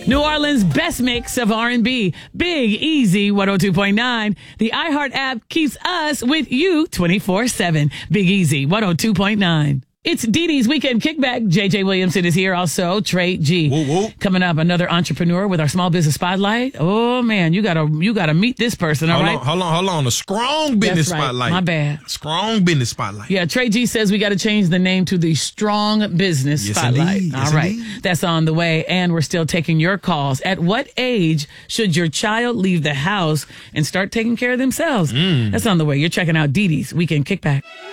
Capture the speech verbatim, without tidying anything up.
New Orleans' best mix of R and B. Big Easy one oh two point nine. The iHeart app keeps us with you twenty-four seven. Big Easy one oh two point nine. It's Dee Dee's Weekend Kickback. J J Williamson is here also. Trey G. Whoa, whoa. Coming up, another entrepreneur with our small business spotlight. Oh, man, you gotta you gotta meet this person, all hold right? On, hold on, hold on. A strong business That's right. spotlight. My bad. Strong business spotlight. Yeah, Trey G says we got to change the name to the Strong Business Yes, Spotlight. indeed. Yes, All right. indeed. That's on the way. And we're still taking your calls. At what age should your child leave the house and start taking care of themselves? Mm. That's on the way. You're checking out Dee Dee's Weekend Kickback.